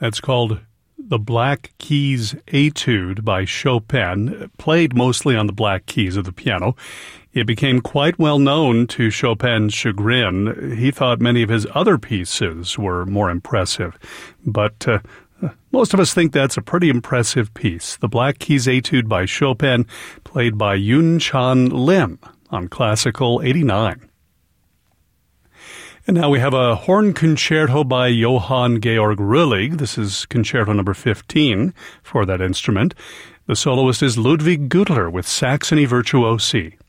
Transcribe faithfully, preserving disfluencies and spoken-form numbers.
That's called the Black Keys Etude by Chopin, played mostly on the black keys of the piano. It became quite well known to Chopin's chagrin. He thought many of his other pieces were more impressive, but uh, most of us think that's a pretty impressive piece. The Black Keys Etude by Chopin, played by Yoon Chan Lim on Classical eighty-nine. And now we have a horn concerto by Johann Georg Rüllig. This is concerto number fifteen for that instrument. The soloist is Ludwig Gudler with Saxony Virtuosi.